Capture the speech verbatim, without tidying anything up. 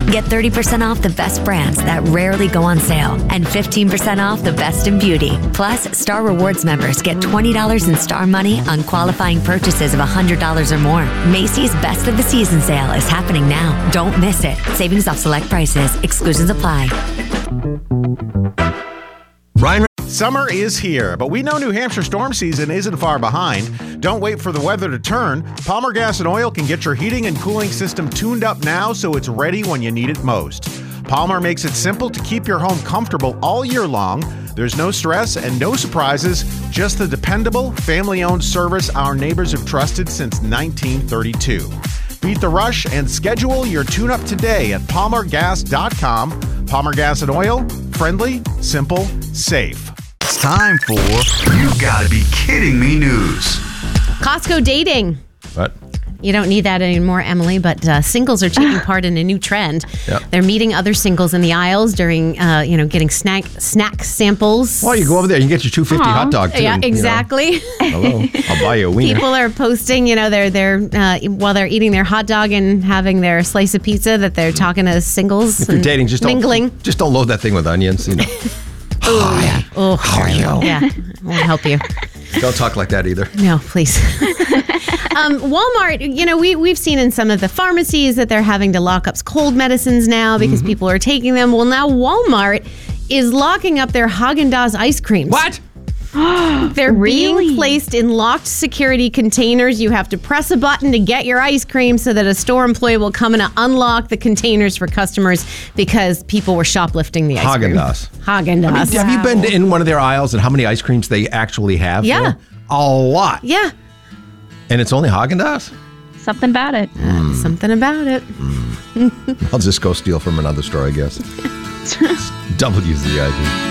Get thirty percent off the best brands that rarely go on sale and fifteen percent off the best in beauty. Plus, Star Rewards members get twenty dollars in Star Money on qualifying purchases of one hundred dollars or more. Macy's Best of the Season sale is happening now. Don't miss it. Savings off select prices. Exclusions apply. Ryan. Summer is here, but we know New Hampshire storm season isn't far behind. Don't wait for the weather to turn. Palmer Gas and Oil can get your heating and cooling system tuned up now so it's ready when you need it most. Palmer makes it simple to keep your home comfortable all year long. There's no stress and no surprises, just the dependable, family-owned service our neighbors have trusted since nineteen thirty-two. Beat the rush and schedule your tune-up today at palmer gas dot com. Palmer Gas and Oil, friendly, simple, safe. It's time for You Gotta Be Kidding Me news. Costco dating. What? You don't need that anymore, Emily, but uh, singles are taking part in a new trend. Yep. They're meeting other singles in the aisles during, uh, you know, getting snack snack samples. Well, you go over there, you can get your two fifty Aww. hot dog, too. Yeah, you know. exactly. Hello, I'll buy you a wiener. People are posting, you know, they're they're uh, while they're eating their hot dog and having their slice of pizza that they're talking to singles. If you're and dating, just mingling. don't just don't load that thing with onions. You know. Hi. Oh, How are you? yeah, won't help you. Don't talk like that either. No, please. um, Walmart, you know, we, we've seen in some of the pharmacies that they're having to lock up cold medicines now because Mm-hmm. people are taking them. Well, now Walmart is locking up their Haagen-Dazs ice creams. What? They're Really? being placed in locked security containers. You have to press a button to get your ice cream so that a store employee will come and unlock the containers for customers because people were shoplifting the ice cream. Haagen-Dazs. Haagen-Dazs. Have you been in one of their aisles and how many ice creams they actually have? Yeah. there? A lot. Yeah. And it's only Haagen-Dazs? Something about it. Something about it. I'll just go steal from another store, I guess. W Z I D.